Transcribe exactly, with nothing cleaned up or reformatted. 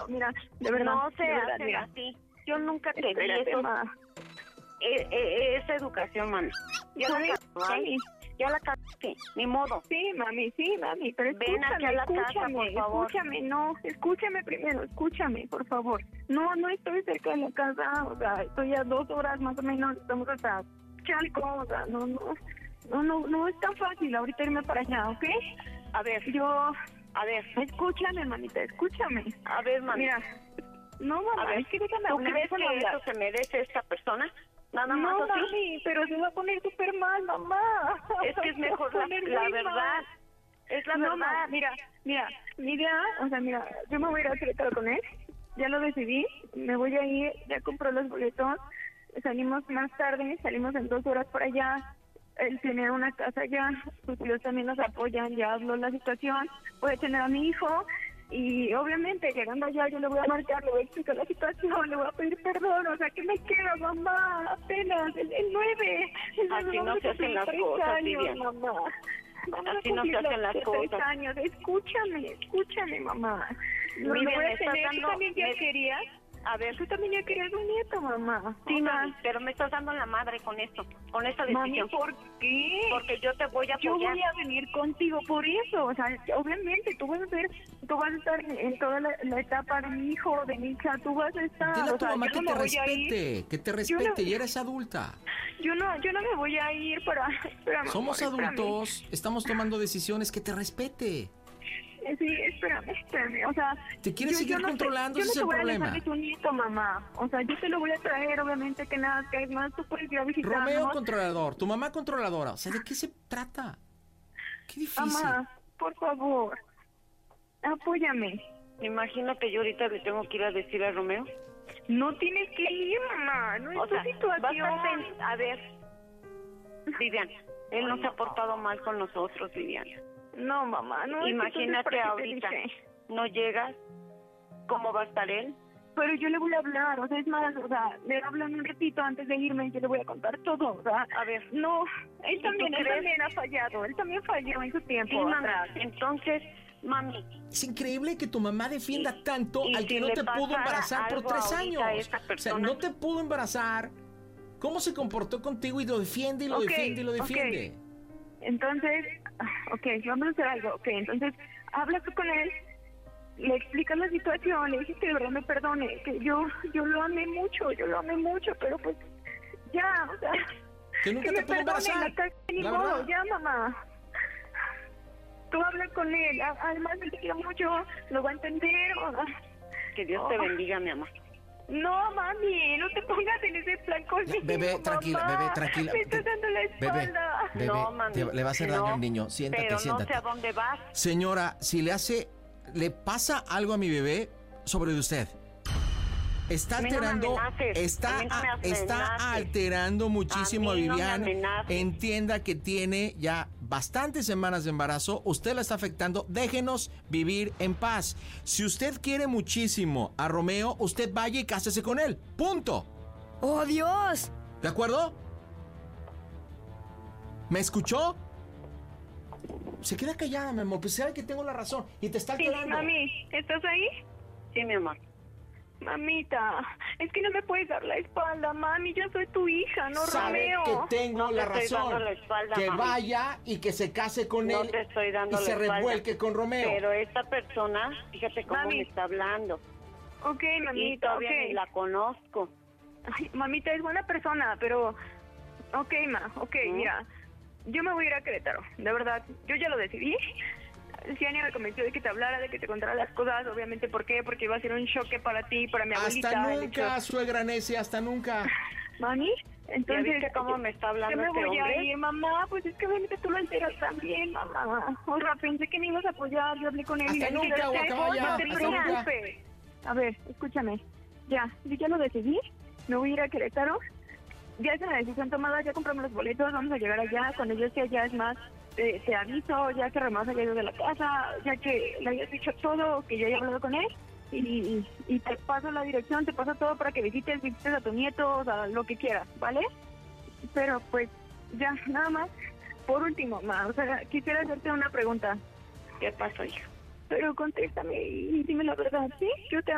mira, de verdad. No se de verdad, hacen mira. así. Yo nunca te di Espérate, eso. ma. Eh, eh, esa educación, mami. Ya Mami, la cagaste. mami. Ya la cagaste. Ni modo. Sí, mami, sí, mami, pero Ven aquí a escúchame, la casa, escúchame, por favor. escúchame, no, escúchame primero, escúchame, por favor. No, no estoy cerca de la casa, o sea, estoy a dos horas más o menos, estamos hasta Chalco, o sea, no, no, no, no, no es tan fácil ahorita irme para allá, ¿ok? A ver, Yo, a ver, escúchame, mamita, escúchame. a ver, mami. Mira, no, mamá, A ver, es que déjame ¿tú hablar, crees déjame que hablar. eso se merece esta persona? Nada más No, así. mami, pero se va a poner súper mal, mamá. Es que es Se va a mejor la, poner la muy verdad. mal. Es la no, verdad. ma, mira, mira, mi idea, o sea, mira, yo me voy a ir a Querétaro con él, ya lo decidí, me voy a ir, ya compró los boletos, salimos más tarde, salimos en dos horas para allá, él tiene una casa allá, sus tíos también nos apoyan, ya habló la situación, voy a tener a mi hijo, y obviamente llegando allá yo le voy a marcar, le voy a explicar la situación, le voy a pedir perdón, o sea, ¿qué me queda, mamá? Apenas, el, el nueve. Así no se hacen las cosas, años, Vivian. mamá. Vamos Así a no se cumplir hacen los las tres cosas. años. Escúchame, escúchame, mamá. Lo, Vivian, lo voy me a estás tener. dando- Tú también ya me- querías. A ver, Tú también ya querías un nieto, mamá. sí, O sea, mami, pero me estás dando la madre con esto, con esta mami, decisión. ¿por qué? Porque yo te voy a Yo apoyar. voy a venir contigo por eso, o sea, obviamente tú vas a ser, tú vas a estar en, en toda la, la etapa de mi hijo, de mi hija, tú vas a estar, Dile a o tu sea, mamá yo que no te me voy a ir, respete, que te Yo respete, no- y eres adulta. yo no, yo no me voy a ir para, espérame, Somos amor, espérame. adultos, estamos tomando decisiones, que te respete. Eh, Sí, espérame, espérame, o sea... Te quieres yo- seguir yo no te- controlando, yo ese es no el te voy a problema. dejar de tu nieto, mamá, o sea, yo te lo voy a traer, obviamente, que nada, que es más, tú puedes ir a visitarnos. Romeo controlador, tu mamá controladora. O sea, ¿de qué se trata? Qué difícil. Mamá, por favor, apóyame. Imagino que yo ahorita le tengo que ir a decir a Romeo. No tienes que ir, mamá, no es O tu sea, situación. vas a pen- a ver, Vivian, él no se ha portado mal con nosotros, Vivian. No, mamá, no. es que Imagínate entonces, ¿para qué te ahorita, dije? no llegas, ¿cómo va a estar él? Pero yo le voy a hablar, o sea, es más, o sea, le hablan un ratito antes de irme y yo le voy a contar todo, o sea, A ver. no, él ¿Y también, tú él crees? también ha fallado, él también falló en su tiempo. Sí, mami. atrás. Entonces, mami, Es increíble que tu mamá defienda Y- tanto y al si que no le te pudo pasara embarazar por algo tres ahorita años. a esa O sea, persona. no te pudo embarazar. ¿Cómo se comportó contigo y lo defiende y lo Ok, defiende y lo ok. defiende? Entonces, ah, ok, vamos a hacer algo, ok, entonces, hablas tú con él, le explicas la situación, le dices que de verdad me perdone, que yo, yo lo amé mucho, yo lo amé mucho, pero pues, ya, o sea, Que nunca que te me pudo perdone, embarazar. la cagué, ni La modo, verdad. ya, mamá. Tú hablas con él, a- además él te quiere mucho, lo va a entender, o- que Dios te Oh. bendiga, mi amor. No, mami, no te pongas en ese plan conmigo, Bebé, tranquila, mamá. bebé, tranquila. Me estás dando la Bebé, espalda. bebé, No, mami, te- le va a hacer daño no, al niño. Siéntate, pero siéntate. no sé a dónde vas. Señora, si le hace, le pasa algo a mi bebé sobre de usted. Está A mí no me alterando, amenaces, está, a mí no me está amenaces. alterando muchísimo A a, mí no me Vivian. amenaces. Entienda que tiene ya bastantes semanas de embarazo. Usted la está afectando. Déjenos vivir en paz. Si usted quiere muchísimo a Romeo, usted vaya y cásese con él. Punto. ¡Oh, Dios! ¿De acuerdo? ¿Me escuchó? Se queda callada, mi amor. Pues sabe que tengo la razón. Y te está Sí, alterando. mami, ¿estás ahí? Sí, mi amor. Mamita, es que no me puedes dar la espalda, mami, yo soy tu hija, no Sabe Romeo. que tengo No te la estoy razón. dando la espalda, que mami. vaya y que se case con No él te estoy dando y la se espalda. revuelque con Romeo. Pero esta persona, fíjate cómo Mami. me está hablando. Ok, Y mamita, todavía ok. ni la conozco. Ay, mamita, es buena persona, pero... Ok, ma, ok, ¿Mm? mira, yo me voy a ir a Querétaro, de verdad, yo ya lo decidí. Ciania me convenció de que te hablara, de que te contara las cosas, obviamente, ¿por qué? Porque iba a ser un choque para ti, para mi abuelita. Hasta el nunca, hecho- suegra necia, hasta nunca. Mami, entonces... ¿Ya viste cómo me está hablando yo me este voy a hombre? ir, mamá, pues es que obviamente tú lo enteras también, mamá. O sea, pensé que me ibas a apoyar, yo hablé con él y Hasta le dije, nunca, "Te guacamaya, voy, no te hasta nunca". preocupes". A ver, escúchame, ya, yo ya lo decidí, me voy a ir a Querétaro, ya es una decisión tomada, ya compramos los boletos, vamos a llegar allá, cuando yo esté allá es más, te, te aviso, ya que Romeo se haya ido de la casa, ya que le hayas dicho todo, que yo haya hablado con él, y, y, y te paso la dirección, te paso todo para que visites, visites a tu nieto, o sea, lo que quieras, ¿vale? Pero pues, ya, nada más, por último, ma, o sea, quisiera hacerte una pregunta, ¿Qué pasó, hija? pero contéstame y dime la verdad, ¿sí? Yo te